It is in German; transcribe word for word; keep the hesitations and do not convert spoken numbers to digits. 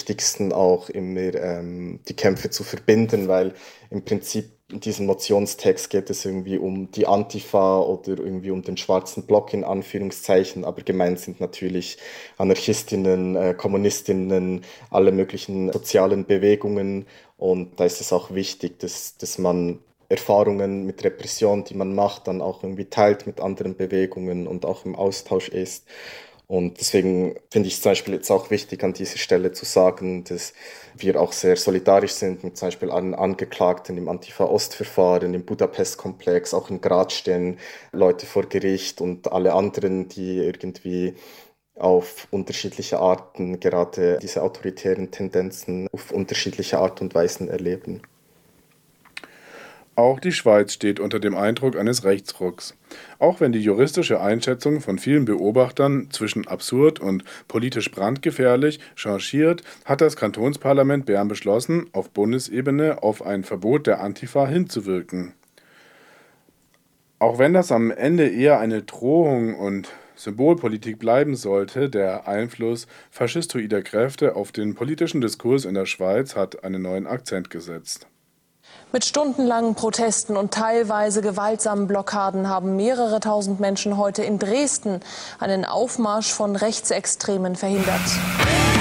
wichtigsten auch immer ähm, die Kämpfe zu verbinden, weil im Prinzip in diesem Motionstext geht es irgendwie um die Antifa oder irgendwie um den schwarzen Block in Anführungszeichen, aber gemeint sind natürlich Anarchistinnen, äh, Kommunistinnen, alle möglichen sozialen Bewegungen, und da ist es auch wichtig, dass, dass man Erfahrungen mit Repression, die man macht, dann auch irgendwie teilt mit anderen Bewegungen und auch im Austausch ist. Und deswegen finde ich es zum Beispiel jetzt auch wichtig, an dieser Stelle zu sagen, dass wir auch sehr solidarisch sind mit zum Beispiel allen Angeklagten im Antifa-Ost-Verfahren, im Budapest-Komplex, auch in Graz stehen Leute vor Gericht und alle anderen, die irgendwie auf unterschiedliche Arten gerade diese autoritären Tendenzen auf unterschiedliche Art und Weisen erleben. Auch die Schweiz steht unter dem Eindruck eines Rechtsrucks. Auch wenn die juristische Einschätzung von vielen Beobachtern zwischen absurd und politisch brandgefährlich changiert, hat das Kantonsparlament Bern beschlossen, auf Bundesebene auf ein Verbot der Antifa hinzuwirken. Auch wenn das am Ende eher eine Drohung und Symbolpolitik bleiben sollte, der Einfluss faschistoider Kräfte auf den politischen Diskurs in der Schweiz hat einen neuen Akzent gesetzt. Mit stundenlangen Protesten und teilweise gewaltsamen Blockaden haben mehrere tausend Menschen heute in Dresden einen Aufmarsch von Rechtsextremen verhindert.